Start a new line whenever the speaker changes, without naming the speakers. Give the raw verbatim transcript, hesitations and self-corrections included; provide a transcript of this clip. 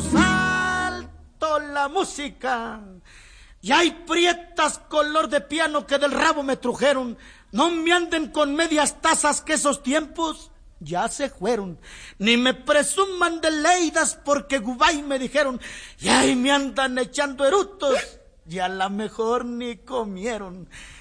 voz alto la música. Y hay prietas color de piano que del rabo me trujeron. No me anden con medias tazas que esos tiempos ya se fueron. Ni me presuman de leidas porque Gubay me dijeron. Y ahí me andan echando erutos y a la mejor ni comieron.